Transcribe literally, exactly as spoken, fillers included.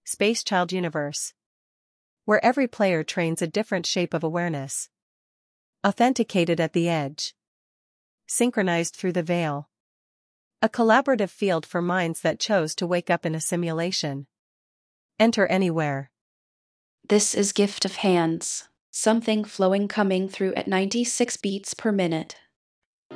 Space Child Universe, where every player trains a different shape of awareness. Authenticated at the edge. Synchronized through the veil. A collaborative field for minds that chose to wake up in a simulation. Enter anywhere. This is Gift of Hands, something flowing coming through at ninety-six beats per minute.